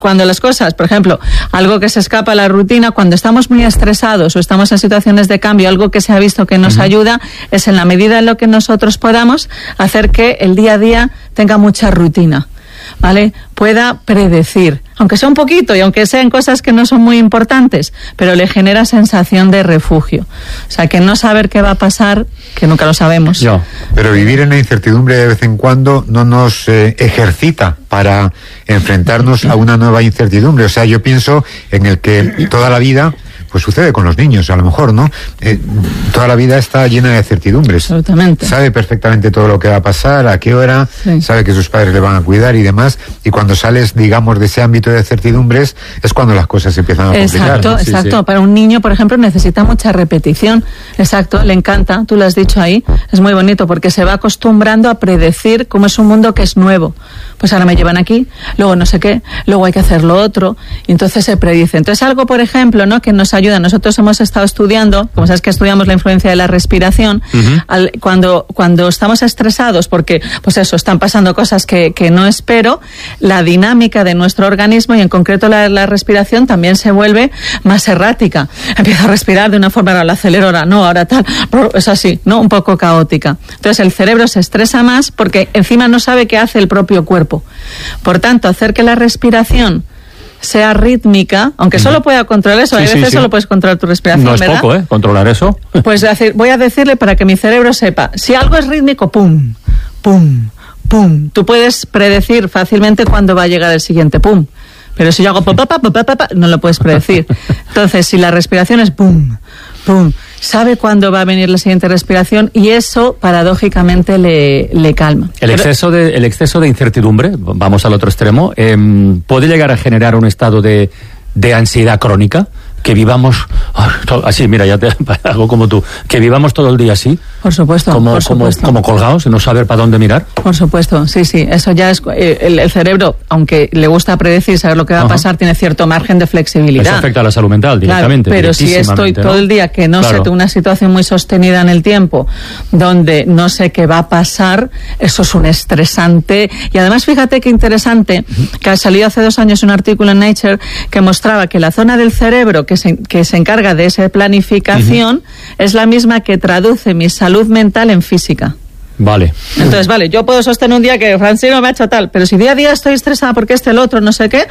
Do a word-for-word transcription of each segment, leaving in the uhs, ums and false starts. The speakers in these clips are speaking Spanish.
Cuando las cosas, por ejemplo, algo que se escapa a la rutina, cuando estamos muy estresados o estamos en situaciones de cambio, algo que se ha visto que nos uh-huh. ayuda es en la medida en lo que nosotros podamos hacer que el día a día tenga mucha rutina, ¿vale? Pueda predecir, aunque sea un poquito y aunque sean cosas que no son muy importantes, pero le genera sensación de refugio. O sea, que no saber qué va a pasar, que nunca lo sabemos. Yo. Pero vivir en la incertidumbre de vez en cuando no nos eh, ejercita para enfrentarnos a una nueva incertidumbre. O sea, yo pienso en el que toda la vida, pues sucede con los niños, a lo mejor, ¿no? Eh, toda la vida está llena de certidumbres. Absolutamente. Sabe perfectamente todo lo que va a pasar, a qué hora, sí. sabe que sus padres le van a cuidar y demás. Y cuando sales, digamos, de ese ámbito de certidumbres, es cuando las cosas se empiezan a complicar. Exacto, ¿no? sí, exacto. Sí. Para un niño, por ejemplo, necesita mucha repetición. Exacto, le encanta, tú lo has dicho ahí. Es muy bonito porque se va acostumbrando a predecir cómo es un mundo que es nuevo. Pues ahora me llevan aquí, luego no sé qué, luego hay que hacer lo otro. Y entonces se predice. Entonces algo, por ejemplo, ¿no?, que nos ayuda. Nosotros hemos estado estudiando, como sabes que estudiamos la influencia de la respiración, uh-huh. al, cuando, cuando estamos estresados porque, pues eso, están pasando cosas que, que no espero, la dinámica de nuestro organismo y en concreto la, la respiración también se vuelve más errática. Empiezo a respirar de una forma, ahora la acelero, ahora no, ahora tal, es así, ¿no? Un poco caótica. Entonces el cerebro se estresa más porque encima no sabe qué hace el propio cuerpo. Por tanto, hacer que la respiración sea rítmica, aunque solo pueda controlar eso, sí, a veces sí, sí. solo puedes controlar tu respiración, no es ¿verdad? Poco, ¿eh? Controlar eso. Pues decir, voy a decirle para que mi cerebro sepa, si algo es rítmico, pum, pum, pum. Tú puedes predecir fácilmente cuándo va a llegar el siguiente pum. Pero si yo hago pa, pa, pa, pa, pa, pa, no lo puedes predecir. Entonces, si la respiración es pum, pum, sabe cuándo va a venir la siguiente respiración y eso, paradójicamente, le, le calma. El Pero, exceso de, el exceso de incertidumbre, vamos al otro extremo, eh, puede llegar a generar un estado de, de ansiedad crónica, que vivamos así, mira, ya te hago como tú, que vivamos todo el día así. Por supuesto, como, por supuesto. Como, como colgados, no saber para dónde mirar. Por supuesto, sí, sí, eso ya es, el, el cerebro, aunque le gusta predecir, saber lo que va a pasar, Ajá. tiene cierto margen de flexibilidad. Eso afecta a la salud mental directamente. Claro, pero si estoy todo ¿no? el día que no claro. sé, una situación muy sostenida en el tiempo, donde no sé qué va a pasar, eso es un estresante. Y además, fíjate qué interesante, que ha salido hace dos años un artículo en Nature que mostraba que la zona del cerebro que se, que se encarga de esa planificación uh-huh. es la misma que traduce mi salud mental en física. Vale. Entonces, vale, yo puedo sostener un día que Francino me ha hecho tal, pero si día a día estoy estresada porque este, el otro, no sé qué,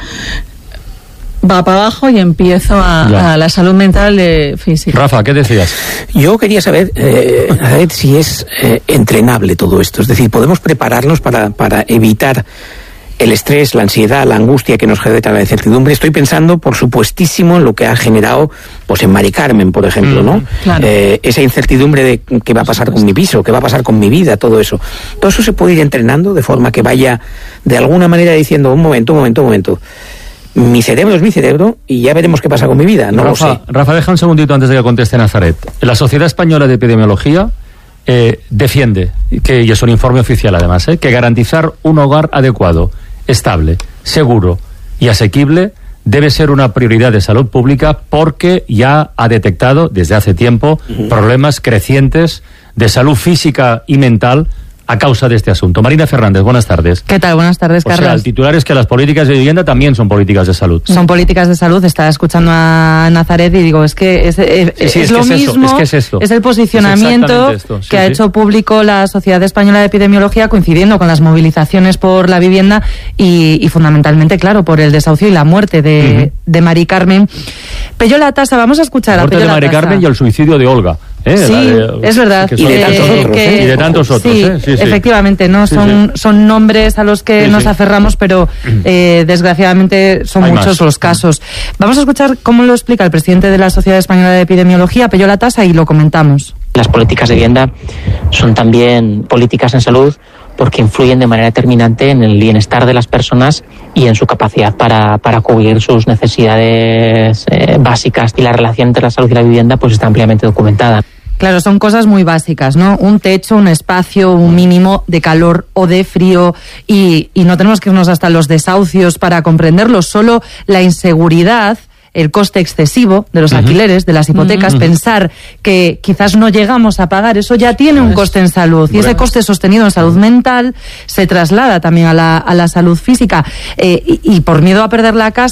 va para abajo y empiezo a, a la salud mental eh, física. Rafa, ¿qué decías? Yo quería saber, eh, a ver si es eh, entrenable todo esto. Es decir, ¿podemos prepararnos para, para evitar el estrés, la ansiedad, la angustia que nos genera la incertidumbre? Estoy pensando, por supuestísimo, en lo que ha generado, pues en Mari Carmen, por ejemplo, ¿no? Claro. Eh, esa incertidumbre de qué va a pasar con mi piso, qué va a pasar con mi vida, todo eso. Todo eso se puede ir entrenando de forma que vaya, de alguna manera, diciendo, un momento, un momento, un momento. Mi cerebro es mi cerebro y ya veremos qué pasa con mi vida. No Rafa, lo sé. Rafa, deja un segundito antes de que conteste Nazaret. La Sociedad Española de Epidemiología eh, defiende, que, y es un informe oficial además, eh, que garantizar un hogar adecuado, estable, seguro y asequible debe ser una prioridad de salud pública porque ya ha detectado desde hace tiempo uh-huh. problemas crecientes de salud física y mental a causa de este asunto. Marina Fernández, buenas tardes. ¿Qué tal? Buenas tardes, o Carlos. Sea, el titular es que las políticas de vivienda también son políticas de salud. Son políticas de salud. Estaba escuchando a Nazaret y digo, es que es, es, sí, sí, es, es lo que es mismo, eso, es, que es, esto. es el posicionamiento es sí, que ha sí. hecho público la Sociedad Española de Epidemiología, coincidiendo con las movilizaciones por la vivienda y, y fundamentalmente, claro, por el desahucio y la muerte de, uh-huh. de Mari Carmen. Pello Latasa, vamos a escuchar la muerte a Pello de Mari Latasa. Carmen y el suicidio de Olga. ¿Eh? Sí, de, es verdad. Y de, tantos eh, otros, que, ¿eh? y de tantos otros. Sí, ¿eh? sí, sí. efectivamente, no sí, son, sí. son nombres a los que sí, nos sí. aferramos, pero eh, desgraciadamente son Hay muchos más. los casos. Vamos a escuchar cómo lo explica el presidente de la Sociedad Española de Epidemiología, Pello Latasa, y lo comentamos. Las políticas de vivienda son también políticas en salud porque influyen de manera determinante en el bienestar de las personas y en su capacidad para, para cubrir sus necesidades eh, básicas. Y la relación entre la salud y la vivienda pues está ampliamente documentada. Claro, son cosas muy básicas, ¿no? Un techo, un espacio, un mínimo de calor o de frío y, y no tenemos que irnos hasta los desahucios para comprenderlo. Solo la inseguridad el coste excesivo de los uh-huh. alquileres, de las hipotecas, uh-huh. pensar que quizás no llegamos a pagar, eso ya tiene un coste en salud, y ese coste sostenido en salud mental se traslada también a la, a la salud física, eh, y, y por miedo a perder la casa,